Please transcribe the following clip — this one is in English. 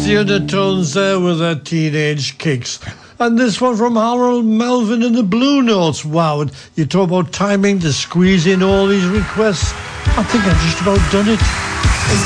the Undertones there with their teenage kicks. And this one from Harold Melvin and the Blue Notes. Wow, you talk about timing to squeeze in all these requests. I think I've just about done it.